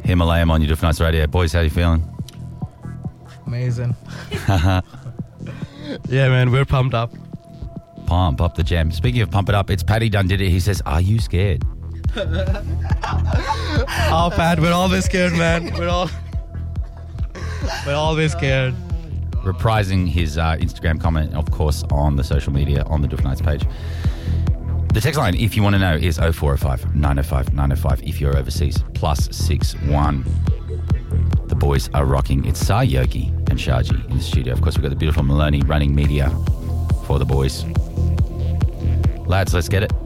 Himalayam on your Duff Nights Radio. Boys, how you feeling? Amazing. Yeah, man, we're pumped up. Pump up the jam. Speaking of pump it up, it's Paddy Dundiddy. He says, are you scared? Oh, Pat, we're always scared, man. We're always scared. Reprising his Instagram comment, of course, on the social media, on the Duff Nights page. The text line, if you want to know, is 0405 905 905 if you're overseas, +61. The boys are rocking. It's Sai Yogi and Shaji in the studio. Of course, we've got the beautiful Maloney running media for the boys. Lads, let's get it.